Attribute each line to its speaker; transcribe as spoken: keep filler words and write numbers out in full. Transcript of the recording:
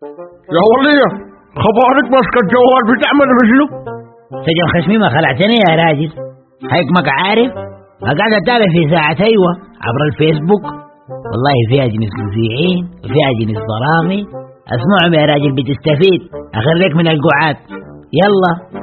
Speaker 1: يا ولية خبرك ماسك الجوال بتعمل بشنو؟
Speaker 2: سجن خشمي ما خلعتني يا راجل. حكمك عارف ما قاعد اتابع في ساعة ايوه عبر الفيسبوك، والله فيها جنس مذيعين وفيها جنس ضرامي. اسمعهم يا راجل بتستفيد. اخريك من القعاد. يلا